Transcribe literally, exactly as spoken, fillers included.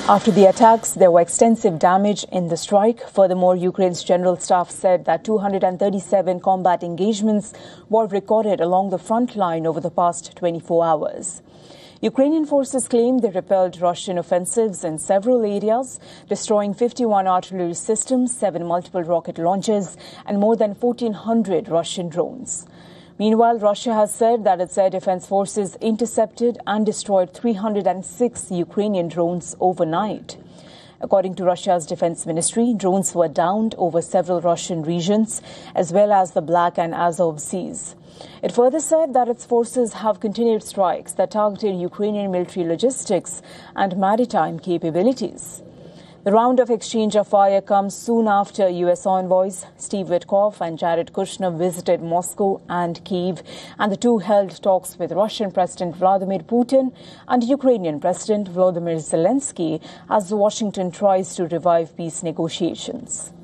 After the attacks, there were extensive damage in the strike. Furthermore, Ukraine's general staff said that two hundred thirty-seven combat engagements were recorded along the front line over the past twenty-four hours. Ukrainian forces claim they repelled Russian offensives in several areas, destroying fifty-one artillery systems, seven multiple rocket launchers, and more than fourteen hundred Russian drones. Meanwhile, Russia has said that its air defense forces intercepted and destroyed three hundred six Ukrainian drones overnight. According to Russia's defense ministry, drones were downed over several Russian regions, as well as the Black and Azov seas. It further said that its forces have continued strikes that targeted Ukrainian military logistics and maritime capabilities. The round of exchange of fire comes soon after U S envoys Steve Witkoff and Jared Kushner visited Moscow and Kyiv, and the two held talks with Russian President Vladimir Putin and Ukrainian President Volodymyr Zelensky as Washington tries to revive peace negotiations.